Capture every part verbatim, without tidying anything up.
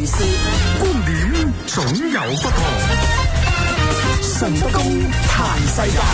事，觀點總有不同。順德公談世界。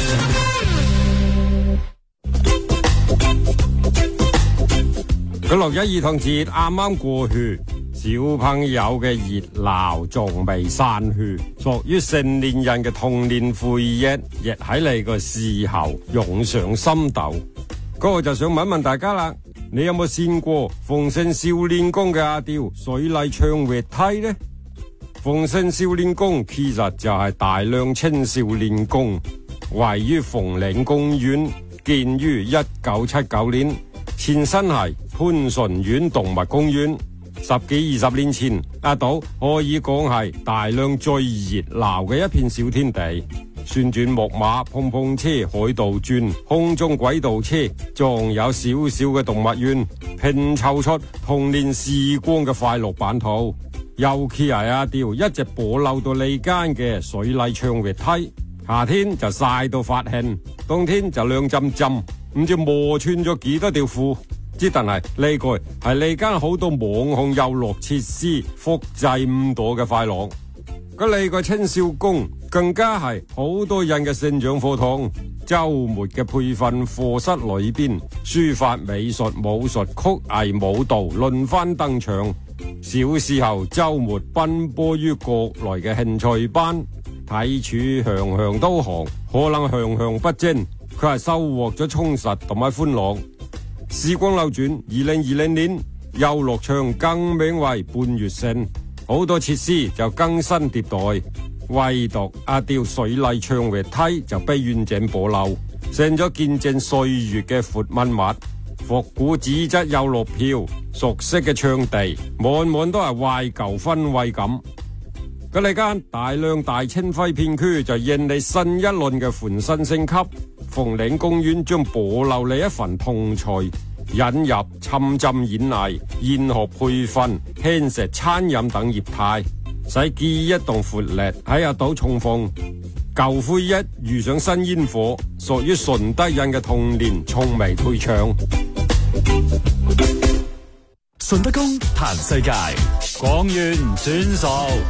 個六一兒童節啱啱過去，小朋友嘅熱鬧仲未散去，屬於成年人嘅童年回憶，亦喺你個時候湧上心頭。嗰個就想問問大家啦，你有冇見過鳳盛少年宮嘅阿刁水麗唱滑梯呢？鳳盛少年宮其實就係大良青少年宮，位於鳳嶺公園，建於一九七九年，前身係潘順苑動物公園。十幾二十年前，阿島可以講係大良最熱鬧嘅一片小天地，旋轉木馬、碰碰車、海盜轉、空中軌道車，仲有小小嘅動物園，拼湊出童年時光嘅快樂版圖。尤其係阿刁一直保留到呢間嘅水麗唱滑梯，夏天就曬到發興，冬天就涼浸浸，唔知磨穿咗幾多條褲。之但係呢個係呢間好多網紅遊樂設施複製唔到嘅快樂。咁呢個青少宮更加係好多人嘅成長課堂，周末嘅培訓課室裏邊，書法、美術、武術、曲藝、舞蹈輪番登場。小時候周末奔波於國內嘅興趣班，睇處樣樣都行，可能樣樣不精，佢係收穫咗充實同埋歡樂。時光流轉，二零二零年遊樂場更名為半月星，好多設施就更新迭代，唯獨阿刁水麗唱滑梯就被完整保留，成咗見證歲月嘅活文物。復古紙質遊樂票，熟悉嘅場地，滿滿都係懷舊氛圍感。咁呢間大良大清輝片區就迎嚟新一輪嘅翻新升級。鳳嶺公園將保留你一份童趣，引入沉浸演藝、研學培訓、輕食餐飲等業態，使記憶同活力喺阿島重逢。舊灰一遇上新煙火，屬於順德人嘅童年從未退場。 順德公談世界， 講完唔算數。